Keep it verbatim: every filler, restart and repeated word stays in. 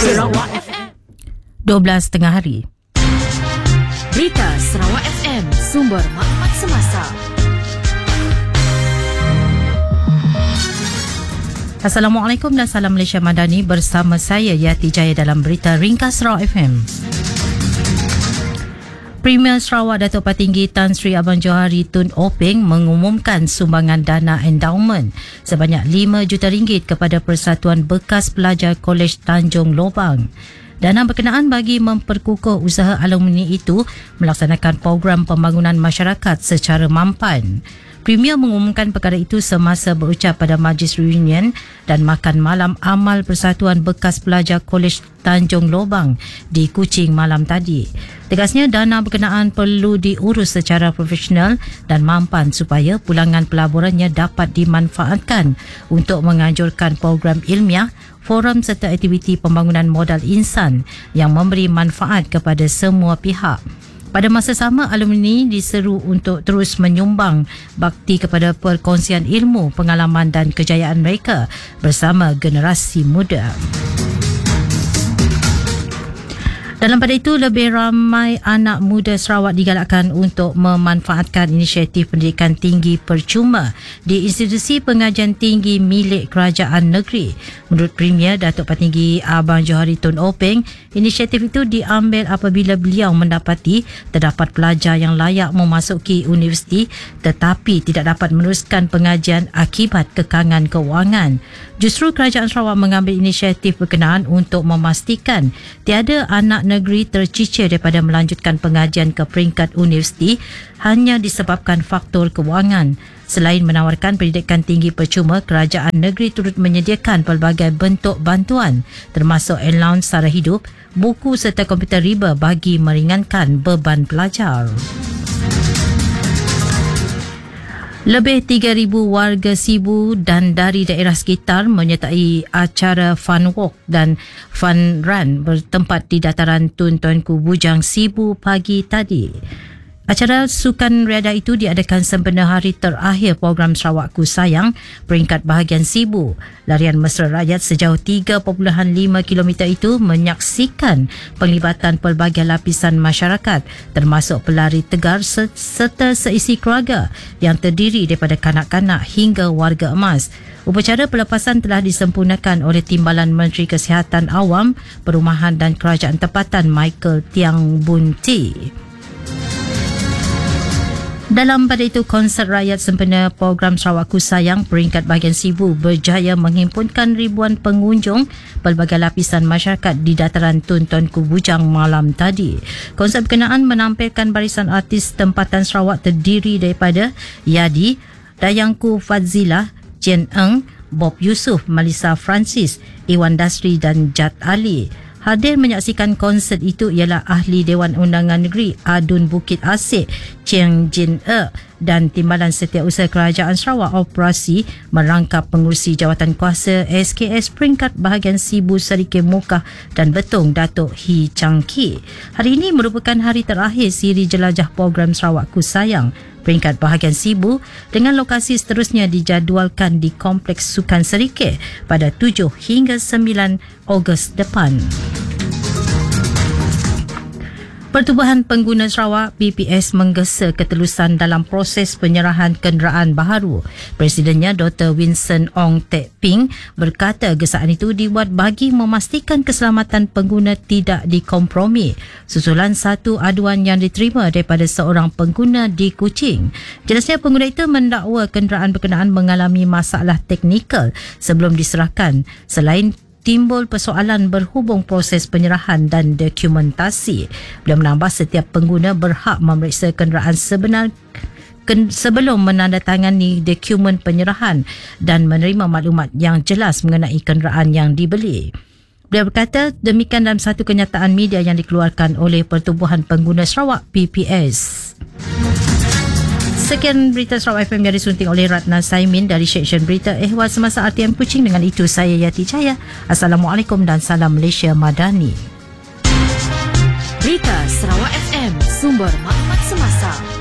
Sarawak F M. dua belas tengah hari. Berita Sarawak F M, sumber maklumat semasa. Assalamualaikum dan salam Malaysia Madani, bersama saya Yati Jaya dalam berita ringkas Sarawak F M. Premier Sarawak Datuk Patinggi Tan Sri Abang Johari Tun Openg mengumumkan sumbangan dana endowment sebanyak lima juta ringgit kepada Persatuan Bekas Pelajar Kolej Tanjung Lobang. Dana berkenaan bagi memperkukuh usaha alumni itu melaksanakan program pembangunan masyarakat secara mampan. Premier mengumumkan perkara itu semasa berucap pada Majlis Reunion dan Makan Malam Amal Persatuan Bekas Pelajar Kolej Tanjung Lobang di Kuching malam tadi. Tegasnya, dana berkenaan perlu diurus secara profesional dan mampan supaya pulangan pelaburannya dapat dimanfaatkan untuk menganjurkan program ilmiah, forum serta aktiviti pembangunan modal insan yang memberi manfaat kepada semua pihak. Pada masa sama, alumni diseru untuk terus menyumbang bakti kepada perkongsian ilmu, pengalaman dan kejayaan mereka bersama generasi muda. Dalam pada itu, lebih ramai anak muda Sarawak digalakkan untuk memanfaatkan inisiatif pendidikan tinggi percuma di institusi pengajian tinggi milik kerajaan negeri. Menurut Premier Datuk Patinggi Abang Johari Tun Openg, inisiatif itu diambil apabila beliau mendapati terdapat pelajar yang layak memasuki universiti tetapi tidak dapat meneruskan pengajian akibat kekangan kewangan. Justru kerajaan Sarawak mengambil inisiatif berkenaan untuk memastikan tiada anak negeri tercicir daripada melanjutkan pengajian ke peringkat universiti hanya disebabkan faktor kewangan. Selain menawarkan pendidikan tinggi percuma, kerajaan negeri turut menyediakan pelbagai bentuk bantuan termasuk allowance sara hidup, buku serta komputer riba bagi meringankan beban pelajar. Lebih tiga ribu warga Sibu dan dari daerah sekitar menyertai acara Fun Walk dan Fun Run bertempat di dataran Tun Tuanku Bujang Sibu pagi tadi. Acara sukan riadah itu diadakan sempena hari terakhir program Sarawakku Sayang peringkat bahagian Sibu. Larian mesra rakyat sejauh tiga perpuluhan lima kilometer itu menyaksikan penglibatan pelbagai lapisan masyarakat termasuk pelari tegar serta seisi keluarga yang terdiri daripada kanak-kanak hingga warga emas. Upacara pelepasan telah disempurnakan oleh Timbalan Menteri Kesihatan Awam, Perumahan dan Kerajaan Tempatan Michael Tiang Boon Ti. Dalam pada itu, konsert rakyat sempena program Sarawakku Sayang peringkat bahagian Sibu berjaya menghimpunkan ribuan pengunjung pelbagai lapisan masyarakat di dataran Tun Tuanku Bujang malam tadi. Konsert berkenaan menampilkan barisan artis tempatan Sarawak terdiri daripada Yadi, Dayangku Fadzila, Jen Eng, Bob Yusof, Malisa Francis, Iwan Dasri dan Jad Ali. Hadir menyaksikan konsert itu ialah Ahli Dewan Undangan Negeri Adun Bukit Asik Cheng Jin E dan Timbalan Setiausaha Kerajaan Sarawak Operasi merangkap pengurusi jawatan kuasa S K S peringkat bahagian Sibu Serikir Mukah dan Betong Datuk Hee Chang Ki. Hari ini merupakan hari terakhir siri jelajah program Sarawakku Sayang peringkat bahagian Sibu dengan lokasi seterusnya dijadualkan di Kompleks Sukan Serikir pada tujuh hingga sembilan Ogos depan. Pertubuhan Pengguna Sarawak P P S menggesa ketelusan dalam proses penyerahan kenderaan baharu. Presidennya Doktor Winston Ong Tek Ping berkata gesaan itu dibuat bagi memastikan keselamatan pengguna tidak dikompromi susulan satu aduan yang diterima daripada seorang pengguna di Kuching. Jelasnya pengguna itu mendakwa kenderaan berkenaan mengalami masalah teknikal sebelum diserahkan. Selain timbul persoalan berhubung proses penyerahan dan dokumentasi. Beliau menambah setiap pengguna berhak memeriksa kenderaan sebenar sebelum menandatangani dokumen penyerahan dan menerima maklumat yang jelas mengenai kenderaan yang dibeli. Beliau berkata demikian dalam satu kenyataan media yang dikeluarkan oleh Pertubuhan Pengguna Sarawak P P S. Sekian berita Sarawak F M yang disunting oleh Ratna Saimin dari Seksyen Berita Ehwal Semasa R T M Kuching. Dengan itu saya Yati Jaya. Assalamualaikum dan salam Malaysia Madani. Berita Sarawak F M, sumber maklumat semasa.